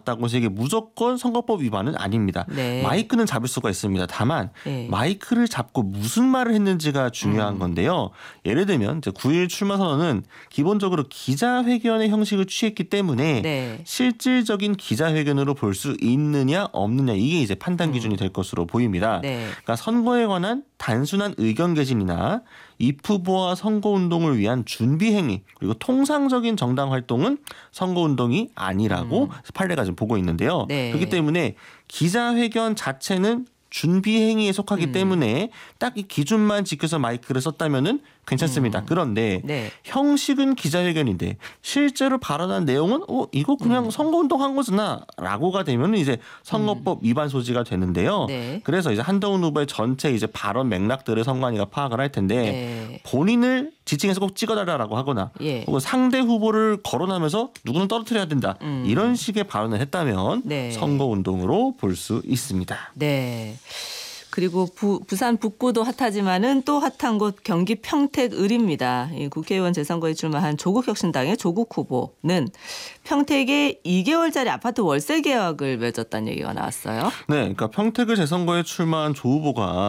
맞다고 해서 이게 무조건 선거법 위반은 아닙니다. 네. 마이크는 잡을 수가 있습니다. 다만 네. 마이크를 잡고 무슨 말을 했는지가 중요한 건데요. 예를 들면 이제 9.1 출마 선언은 기본적으로 기자회견의 형식을 취했기 때문에 네. 실질적인 기자회견으로 볼 수 있느냐 없느냐 이게 이제 판단 기준이 될 것으로 보입니다. 네. 그러니까 선거에 관한 단순한 의견 개진이나 입 후보와 선거운동을 위한 준비 행위 그리고 통상적인 정당 활동은 선거운동이 아니라고 판례가 지금 보고 있는데요. 네. 그렇기 때문에 기자회견 자체는 준비 행위에 속하기 때문에 딱 이 기준만 지켜서 마이크를 썼다면은 괜찮습니다. 그런데 네. 형식은 기자회견인데 실제로 발언한 내용은 이거 그냥 선거운동 한 거잖아라고가 되면은 이제 선거법 위반 소지가 되는데요. 네. 그래서 이제 한동훈 후보의 전체 이제 발언 맥락들을 선관위가 파악을 할 텐데 네. 본인을 지칭해서 꼭 찍어달라고 하거나 예. 혹은 상대 후보를 거론하면서 누구는 떨어뜨려야 된다 이런 식의 발언을 했다면 네. 선거운동으로 볼 수 있습니다. 네. 그리고 부산 북구도 핫하지만은 또 핫한 곳 경기 평택을입니다. 이 국회의원 재선거에 출마한 조국혁신당의 조국 후보는 평택에 2개월짜리 아파트 월세 계약을 맺었다는 얘기가 나왔어요. 네, 그러니까 평택을 재선거에 출마한 조 후보가